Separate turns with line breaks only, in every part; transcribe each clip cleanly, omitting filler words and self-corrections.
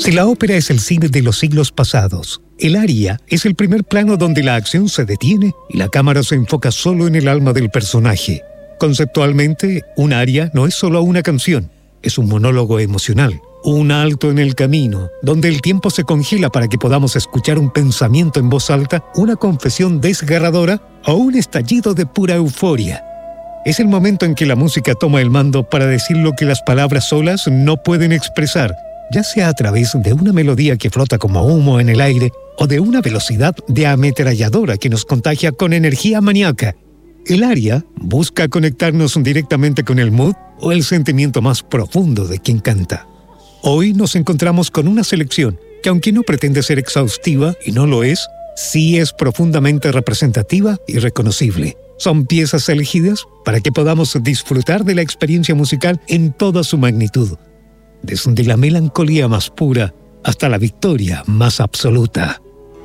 Si la ópera es el cine de los siglos pasados, el aria es el primer plano donde la acción se detiene y la cámara se enfoca solo en el alma del personaje. Conceptualmente, un aria no es solo una canción, es un monólogo emocional, un alto en el camino, donde el tiempo se congela para que podamos escuchar un pensamiento en voz alta, una confesión desgarradora o un estallido de pura euforia. Es el momento en que la música toma el mando para decir lo que las palabras solas no pueden expresar, ya sea a través de una melodía que flota como humo en el aire o de una velocidad de ametralladora que nos contagia con energía maníaca. El aria busca conectarnos directamente con el mood o el sentimiento más profundo de quien canta. Hoy nos encontramos con una selección que, aunque no pretende ser exhaustiva y no lo es, sí es profundamente representativa y reconocible. Son piezas elegidas para que podamos disfrutar de la experiencia musical en toda su magnitud, desde la melancolía más pura hasta la victoria más absoluta.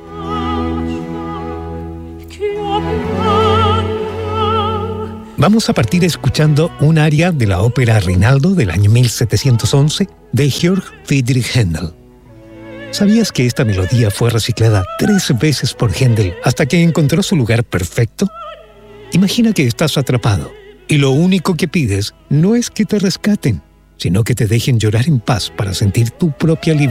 Vamos a partir escuchando un aria de la ópera Rinaldo del año 1711 de Georg Friedrich Händel. ¿Sabías que esta melodía fue reciclada 3 veces por Händel hasta que encontró su lugar perfecto? Imagina que estás atrapado y lo único que pides no es que te rescaten, sino que te dejen llorar en paz para sentir tu propia libertad.